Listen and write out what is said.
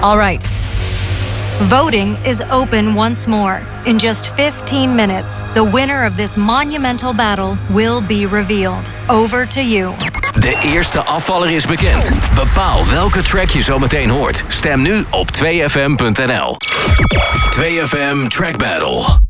All right. Voting is open once more. In just 15 minutes, the winner of this monumental battle will be revealed. Over to you. De eerste afvaller is bekend. Bepaal welke track je zo meteen hoort. Stem nu op 2fm.nl. 2FM Track Battle.